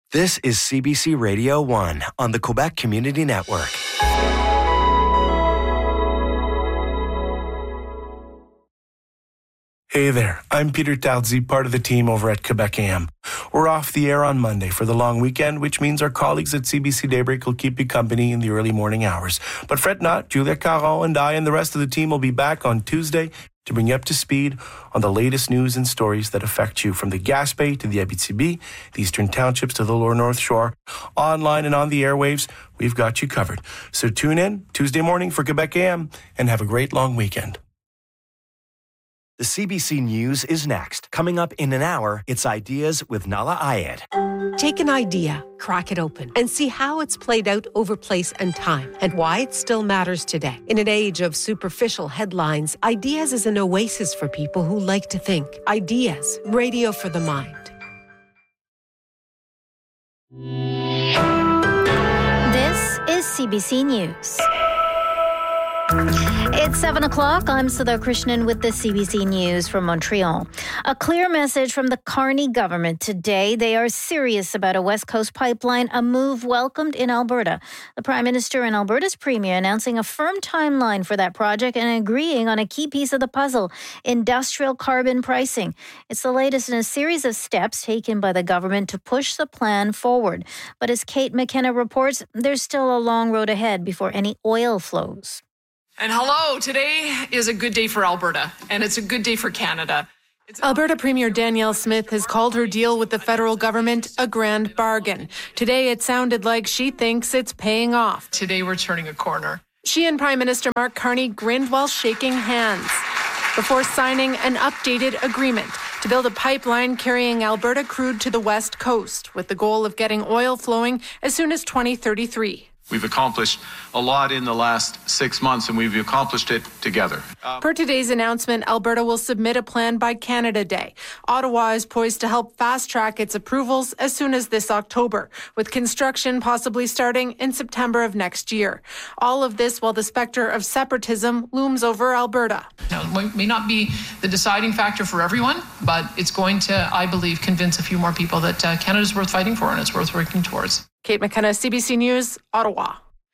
This is CBC Radio 1 on the Quebec Community Network. Hey there, I'm Peter Tardzi, part of the team over at Quebec AM. We're off the air on Monday for the long weekend, which means our colleagues at CBC Daybreak will keep you company in the early morning hours. But fret not, Julia Caron and I and the rest of the team will be back on Tuesday to bring you up to speed on the latest news and stories that affect you, from the Gaspé to the Abitibi, the Eastern Townships to the Lower North Shore. Online and on the airwaves, we've got you covered. So tune in Tuesday morning for Quebec AM and have a great long weekend. The CBC News is next. Coming up in an hour, it's Ideas with Nala Ayed. Take an idea, crack it open, and see how it's played out over place and time, and why it still matters today. In an age of superficial headlines, Ideas is an oasis for people who like to think. Ideas, radio for the mind. This is CBC News. It's 7 o'clock. I'm Sudha Krishnan with the CBC News from Montreal. A clear message from the Carney government today. They are serious about a West Coast pipeline, a move welcomed in Alberta. The Prime Minister and Alberta's Premier announcing a firm timeline for that project and agreeing on a key piece of the puzzle, industrial carbon pricing. It's the latest in a series of steps taken by the government to push the plan forward. But as Kate McKenna reports, there's still a long road ahead before any oil flows. And hello, today is a good day for Alberta, and it's a good day for Canada. Alberta Premier Danielle Smith has called her deal with the federal government a grand bargain. Today, it sounded like she thinks it's paying off. Today, we're turning a corner. She and Prime Minister Mark Carney grinned while shaking hands before signing an updated agreement to build a pipeline carrying Alberta crude to the West Coast, with the goal of getting oil flowing as soon as 2033. We've accomplished a lot in the last 6 months, and we've accomplished it together. Per today's announcement, Alberta will submit a plan by Canada Day. Ottawa is poised to help fast-track its approvals as soon as this October, with construction possibly starting in September of next year. All of this while the specter of separatism looms over Alberta. Now, it may not be the deciding factor for everyone, but it's going to, I believe, convince a few more people that Canada's worth fighting for and it's worth working towards. Kate McKenna, CBC News, Ottawa.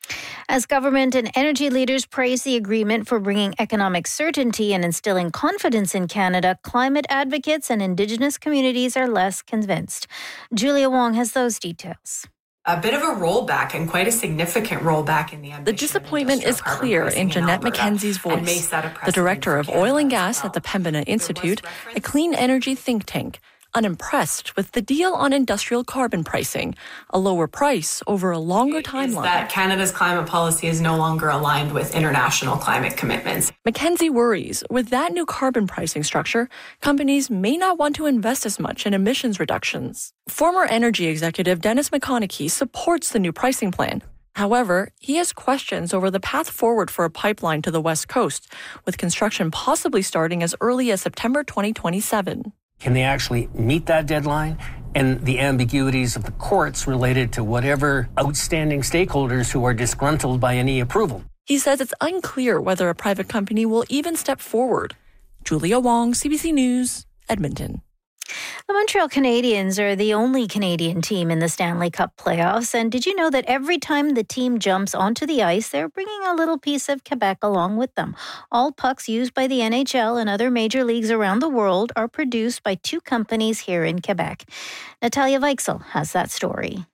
As government and energy leaders praise the agreement for bringing economic certainty and instilling confidence in Canada, climate advocates and Indigenous communities are less convinced. Julia Wong has those details. A bit of a rollback, and quite a significant rollback in the ambition. The disappointment is clear in Jeanette McKenzie's voice, the director of oil and gas at the Pembina Institute, a clean energy think tank, unimpressed with the deal on industrial carbon pricing, a lower price over a longer timeline. That Canada's climate policy is no longer aligned with international climate commitments. McKenzie worries with that new carbon pricing structure, companies may not want to invest as much in emissions reductions. Former energy executive Dennis McConaughey supports the new pricing plan. However, he has questions over the path forward for a pipeline to the West Coast, with construction possibly starting as early as September 2027. Can they actually meet that deadline? And the ambiguities of the courts related to whatever outstanding stakeholders who are disgruntled by any approval. He says it's unclear whether a private company will even step forward. Julia Wong, CBC News, Edmonton. The Montreal Canadiens are the only Canadian team in the Stanley Cup playoffs. And did you know that every time the team jumps onto the ice, they're bringing a little piece of Quebec along with them? All pucks used by the NHL and other major leagues around the world are produced by two companies here in Quebec. Natalia Weichsel has that story.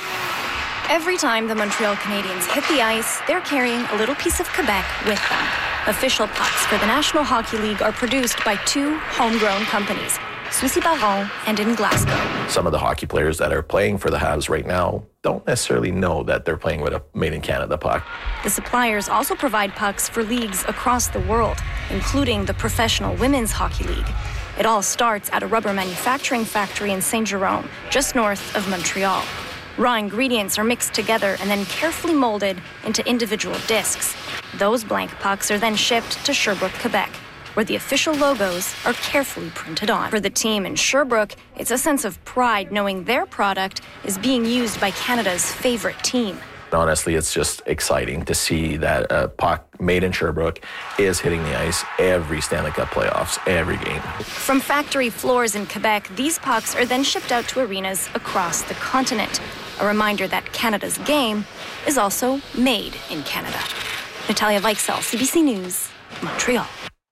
Every time the Montreal Canadiens hit the ice, they're carrying a little piece of Quebec with them. Official pucks for the National Hockey League are produced by two homegrown companies, Soucy Baron and in Glasgow. Some of the hockey players that are playing for the Habs right now don't necessarily know that they're playing with a made in Canada puck. The suppliers also provide pucks for leagues across the world, including the Professional Women's Hockey League. It all starts at a rubber manufacturing factory in Saint-Jérôme, just north of Montreal. Raw ingredients are mixed together and then carefully molded into individual discs. Those blank pucks are then shipped to Sherbrooke, Quebec, where the official logos are carefully printed on. For the team in Sherbrooke, it's a sense of pride knowing their product is being used by Canada's favorite team. Honestly, it's just exciting to see that a puck made in Sherbrooke is hitting the ice every Stanley Cup playoffs, every game. From factory floors in Quebec, these pucks are then shipped out to arenas across the continent. A reminder that Canada's game is also made in Canada. Natalia Weichsel, CBC News, Montreal.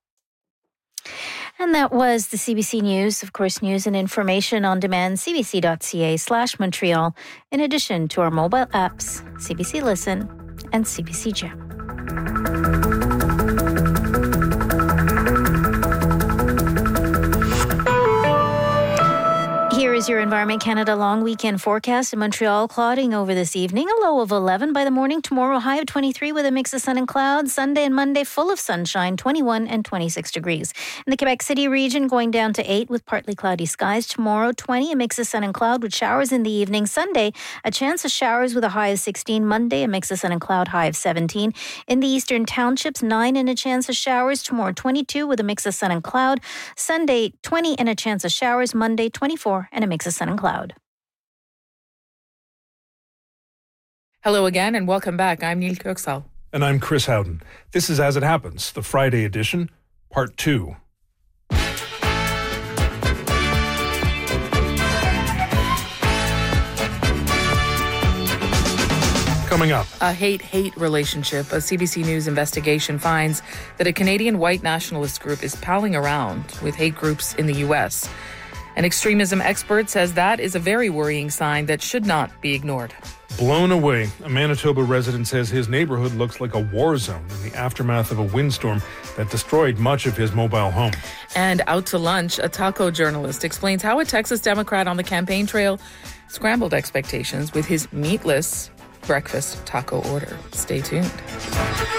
And that was the CBC News. Of course, news and information on demand, cbc.ca/Montreal, in addition to our mobile apps, CBC Listen and CBC Gem. Here is your Environment Canada long weekend forecast. In Montreal, clouding over this evening, a low of 11 by the morning. Tomorrow, high of 23 with a mix of sun and clouds. Sunday and Monday, full of sunshine, 21 and 26 degrees. In the Quebec City region, going down to 8 with partly cloudy skies. Tomorrow, 20, a mix of sun and cloud with showers in the evening. Sunday, a chance of showers with a high of 16. Monday, a mix of sun and cloud, high of 17. In the eastern townships, 9 and a chance of showers. Tomorrow, 22 with a mix of sun and cloud. Sunday, 20 and a chance of showers. Monday, 24 and a mix of sun and cloud. Hello again and welcome back. I'm Neil Kirksall. And I'm Chris Howden. This is As It Happens, the Friday edition, Part 2. Coming up. A hate-hate relationship. A CBC News investigation finds that a Canadian white nationalist group is palling around with hate groups in the U.S. An extremism expert says that is a very worrying sign that should not be ignored. Blown away. A Manitoba resident says his neighborhood looks like a war zone in the aftermath of a windstorm that destroyed much of his mobile home. And out to lunch, a taco journalist explains how a Texas Democrat on the campaign trail scrambled expectations with his meatless breakfast taco order. Stay tuned.